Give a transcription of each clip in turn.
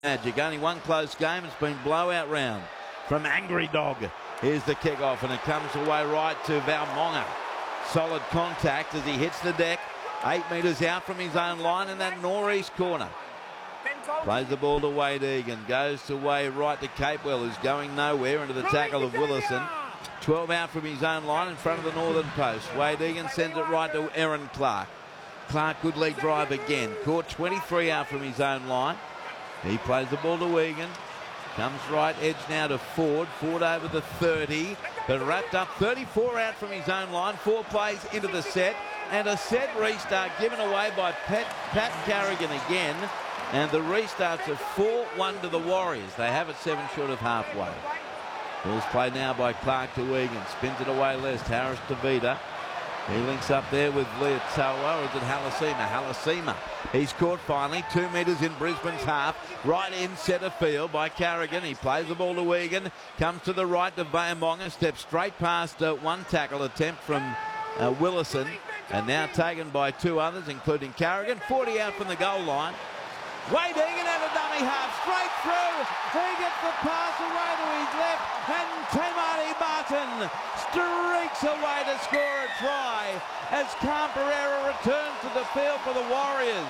Magic. Only one close game. It's been blowout round from Angry Dog. Here's the kick-off, and it comes away right to Valmonga. Solid contact as he hits the deck. 8 metres out from his own line in that northeast corner. Plays the ball to Wade Egan. Goes to way right to Capewell, who's going nowhere, into the tackle of Willison. 12 out from his own line in front of the northern post. Wade Egan sends it right to Aaron Clark. Clark, good lead drive again. Caught 23 out from his own line. He plays the ball to Egan. Comes right edge now to Ford. Ford over the 30, but wrapped up 34 out from his own line. 4 plays into the set, and a set restart given away by Pat Carrigan again. And the restart's a 4-1 to the Warriors. They have it 7 short of halfway. Ball's played now by Clark to Egan. Spins it away left. Harris to Vida. He links up there with Leotoa, or is it Halasima? Halasima. He's caught finally. 2 metres in Brisbane's half. Right in centre field by Carrigan. He plays the ball to Egan. Comes to the right to Valmonga. Steps straight past one tackle attempt from Willison. And now taken by 2 others, including Carrigan. 40 out from the goal line. Wade Egan at a dummy half, straight through. He gets the pass away to his left, and Tamati Martin streaks away to score a try as Camperera returns to the field for the Warriors.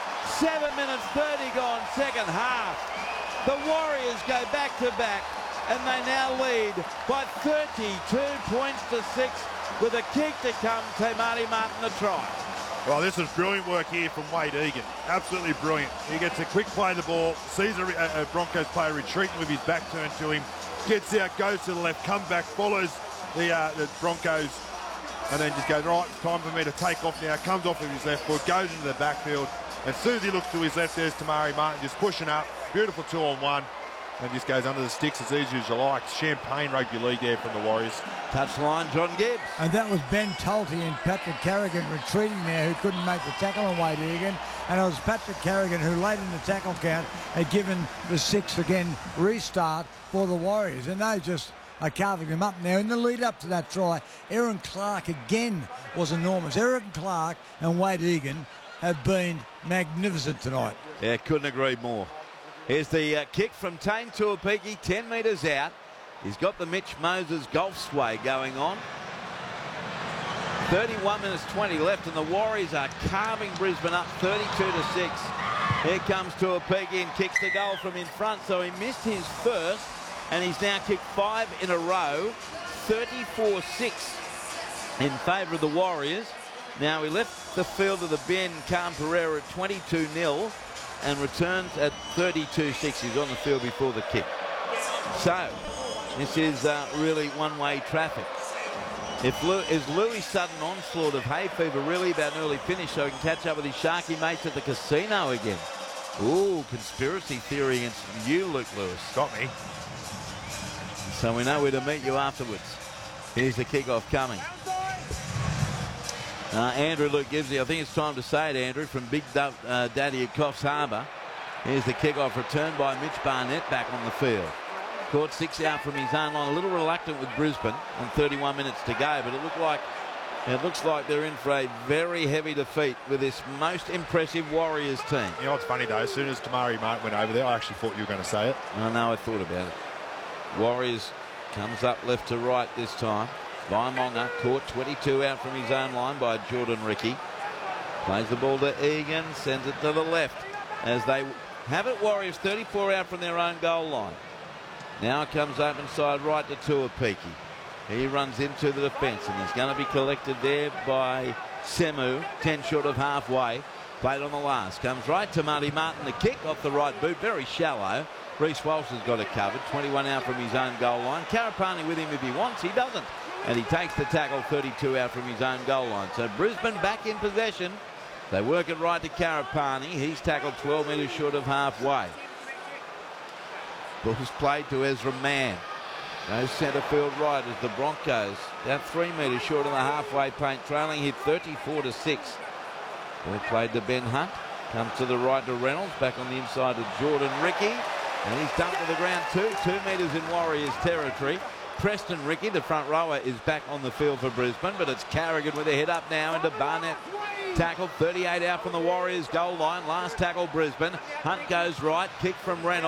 7 minutes 30 gone, second half. The Warriors go back to back, and they now lead by 32 points to 6 with a kick to come. Tamati Martin a try. Well, this is brilliant work here from Wade Egan. Absolutely brilliant. He gets a quick play of the ball, sees a Broncos player retreating with his back turned to him, gets out, goes to the left, comes back, follows the Broncos, and then just goes, right, it's time for me to take off now. Comes off with his left foot, goes into the backfield. As soon as he looks to his left, there's Tamari Martin just pushing up. Beautiful 2-on-1. And just goes under the sticks as easy as you like. Champagne rugby league there from the Warriors. Touchline, John Gibbs. And that was Ben Tulty and Patrick Carrigan retreating there, who couldn't make the tackle on Wade Egan. And it was Patrick Carrigan who, late in the tackle count, had given the 6 again restart for the Warriors. And they just are carving them up now. In the lead up to that try, Aaron Clark again was enormous. Aaron Clark and Wade Egan have been magnificent tonight. Yeah, couldn't agree more. Here's the kick from Tane Tuapiki, 10 metres out. He's got the Mitch Moses golf sway going on. 31 minutes 20 left, and the Warriors are carving Brisbane up 32 to 6. Here comes Tuapiki and kicks the goal from in front, so he missed his first, and he's now kicked 5 in a row, 34-6 in favour of the Warriors. Now he left the field of the Ben Camperera at 22-0. And returns at 32-6. He's on the field before the kick. So, this is really one-way traffic. Is Louis' sudden onslaught of hay fever really about an early finish so he can catch up with his Sharky mates at the casino again? Ooh, conspiracy theory against you, Luke Lewis. Got me. So we know where to meet you afterwards. Here's the kickoff coming. Andrew Luke Gibbsy, I think it's time to say it, Andrew, from Big Daddy at Coffs Harbour. Here's the kickoff return by Mitch Barnett back on the field. Caught 6 out from his own line, a little reluctant with Brisbane, and 31 minutes to go, but it looks like they're in for a very heavy defeat with this most impressive Warriors team. You know what's funny though, as soon as Tamari Martin went over there, I actually thought you were going to say it. I know, I thought about it. Warriors comes up left to right this time. Valmonga caught 22 out from his own line by Jordan Ricky. Plays the ball to Egan, sends it to the left as they have it. Warriors 34 out from their own goal line. Now it comes open side right to Tuapiki. He runs into the defence and he's going to be collected there by Semu, 10 short of halfway. Played on the last. Comes right to Marty Martin. The kick off the right boot, very shallow. Reece Walsh has got it covered. 21 out from his own goal line. Karapani with him if he wants. He doesn't. And he takes the tackle 32 out from his own goal line. So Brisbane back in possession. They work it right to Karapani. He's tackled 12 metres short of halfway. Ball's played to Ezra Mann. Goes centre field right as the Broncos, down 3 metres short of the halfway paint, trailing hit 34 to 6. Ball played to Ben Hunt. Comes to the right to Reynolds. Back on the inside to Jordan Ricky. And he's dumped to the ground too. 2 metres in Warriors territory. Preston Ricky, the front rower, is back on the field for Brisbane, but it's Carrigan with a head up now into Barnett. tackled. 38 out from the Warriors goal line. Last tackle Brisbane. Hunt goes right. Kick from Reynolds.